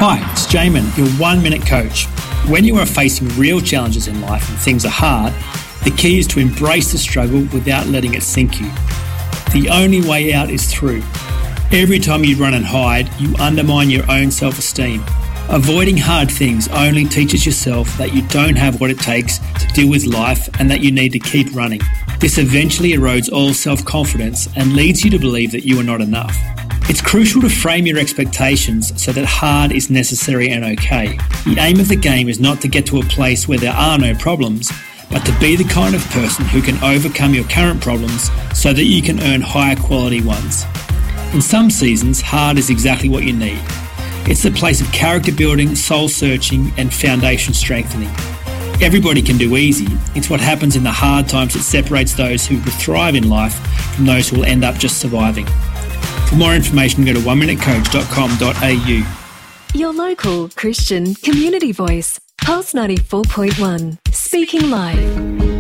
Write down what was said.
Hi, it's Jamin, your 1 Minute Coach. When you are facing real challenges in life and things are hard, the key is to embrace the struggle without letting it sink you. The only way out is through. Every time you run and hide, you undermine your own self-esteem. Avoiding hard things only teaches yourself that you don't have what it takes to deal with life and that you need to keep running. This eventually erodes all self-confidence and leads you to believe that you are not enough. It's crucial to frame your expectations so that hard is necessary and okay. The aim of the game is not to get to a place where there are no problems, but to be the kind of person who can overcome your current problems so that you can earn higher quality ones. In some seasons, hard is exactly what you need. It's the place of character building, soul searching, and foundation strengthening. Everybody can do easy. It's what happens in the hard times that separates those who will thrive in life from those who will end up just surviving. For more information, go to oneminutecoach.com.au. Your local Christian community voice, Pulse 94.1, speaking live.